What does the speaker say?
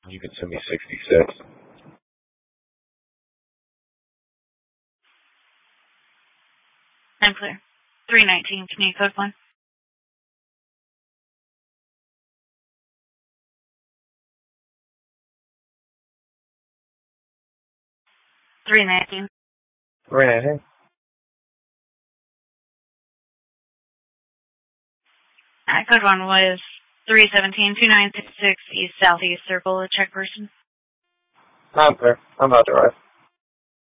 You can send me 66. I'm clear. 319, can you code 1? 319. 319. Code 1 was 317-2966 East Southeast Circle, a check person. I'm clear. I'm about to arrive.